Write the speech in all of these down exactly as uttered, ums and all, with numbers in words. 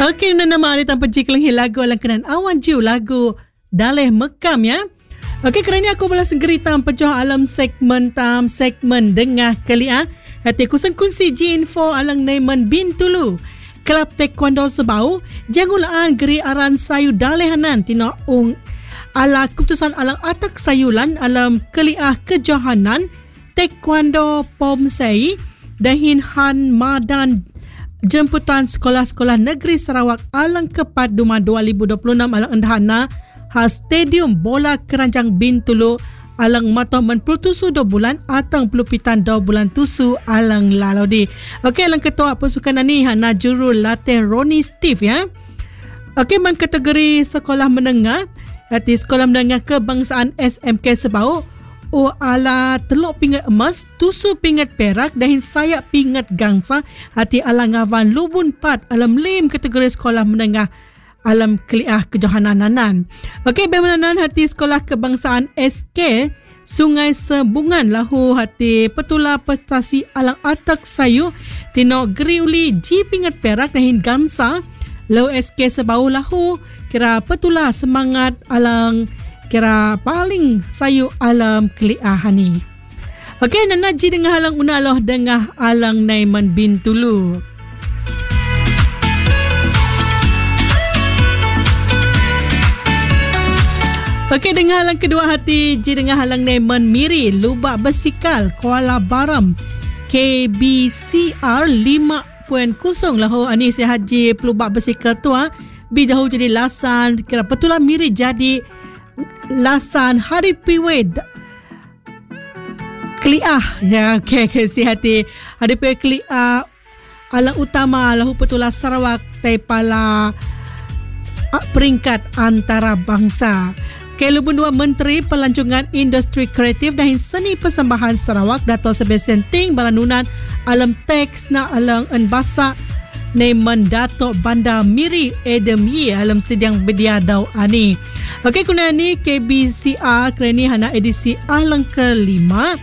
Okey, nama ada tanpa jiklang lagu alang kenan awan jiu lagu daleh mekam ya. Okey, kerana aku belas segeri tam pejoh alam segmen tam segmen dengah kelia. Hati kusen kunci ji info alang Naiman bin Tulu. Kelab Taekwondo Sebau jangulaan geri aran sayu dalehanan tina ung ala keputusan alang atak sayulan alam keliah kejohanan Taekwondo Pomsei dahin han madan jemputan sekolah-sekolah negeri Sarawak alang kepat Duma dua ribu dua puluh enam alang endahana ha Stadium Bola Keranjang Bintulu alang matoh menpulutusu dua bulan atang pelupitan dua bulan tusu alang lalodi. Okey, alang ketua pasukan ni hana jurul latih Ronnie Steve ya. Okey, man kategori sekolah menengah hati sekolah menengah kebangsaan S M K Sebau o ala teluk pingat emas, tusu pingat perak dahin sayak pingat gangsa hati alang awan lubun pat alam lim kategori sekolah menengah alam keliah kejohananan. Okey, bagaimana hati sekolah kebangsaan S K Sungai Sebungan lahu hati petula prestasi alang atak sayu tino griuli ji pingat perak dahin gangsa lau S K Sebau lahu kira petula semangat alang kira paling sayu alam keliahan ni. Okey, nana ji dengah alang unaloh dengah alang Naiman bin Tulu. Okey, dengah alang kedua hati ji dengah alang Naiman Miri Lubak Bersikal Kuala Baram K B C R lima kosong lahu ani si haji pelubak bersikal tu ah bi jauh jadi lasan kira petula Miri jadi lasan hari piwed keliah ya. Okey, okay, si hati hari piwed keliah alang utama lahu petula Sarawak taipala peringkat antarabangsa. Kelubun dua Menteri Pelancongan Industri Kreatif dan Seni Persembahan Sarawak Dato' Sebastian Ting balanunan alam teks na alang enbasa Naiman Dato' Bandar Miri Adam Yi alam sidang bediadau ani. Okey, kuna ni K B C R kerani hana edisi alang kelima.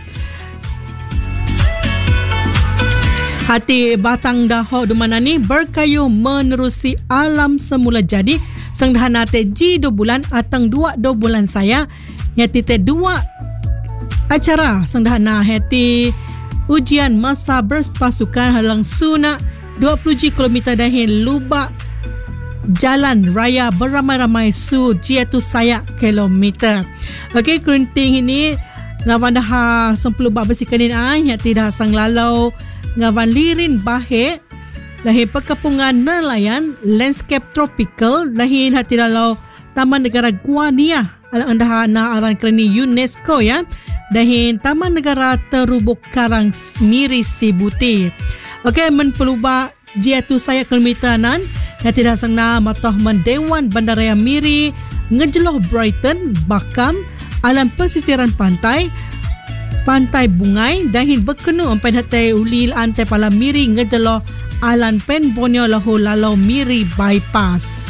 Hati batang dahok di mana ni berkayu menerusi alam semula jadi sang dahana te ji dua bulan atang dua dua bulan saya yati te dua acara sang dahana hati ujian masa berpasukan halang suna dua puluh kilometer dahin lubak jalan raya beramai-ramai su jiatu saya kilometer. Okey, kerunting ini ngawan dah sempuluh bak bersikanin ai yati dah sang lalau ngawan lirin bahe lahin perkampungan nelayan landscape tropical lahin hati lalau Taman Negara Guania alang andahana aran kerani UNESCO ya dahin Taman Negara Terubuk Karang Miri Sibuti. Okey, men pelubak jiatu saya kilometeran hati dah sang na matoh mendewan Bandaraya Miri ngejeloh Brighton Bakam alam pesisiran pantai Pantai Bungai dahin berkenu empat hati ulil antai pala Miri ngejeloh alan pen bonyo lahu lalau Miri bypass.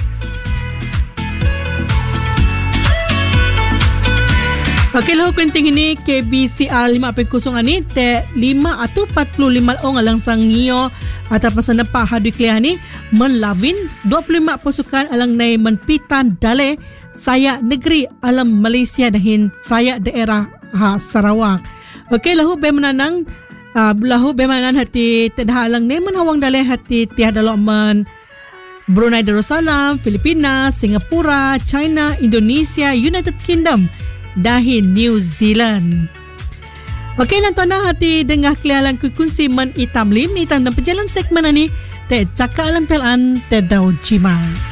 Okey, lahu kenting ini K B C R lima kosong ani te lima atau empat puluh lima ong alang sang ngiyo atau pesan nepah hadu kliah ni menlawin dua puluh lima pasukan alang Naiman Pitan Dale sayak negeri alam Malaysia dahin sayak daerah ha, Sarawak. Okey, lahu be menanang Uh, lahu bemanan hati tedah alang Naiman hawang daleh hati tiada lokman Brunei Darussalam, Filipina, Singapura, China, Indonesia, United Kingdom dahin New Zealand. Okey, nantana hati dengah kelialan kukunsi men itam lim itam dan pejalan segmen ni te cakap alam pelan te dau jima.